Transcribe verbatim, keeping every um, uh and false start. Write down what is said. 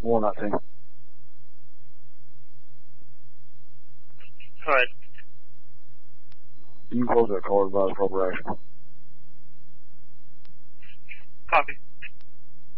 War nineteen. Alright. You can close that card, advise proper action.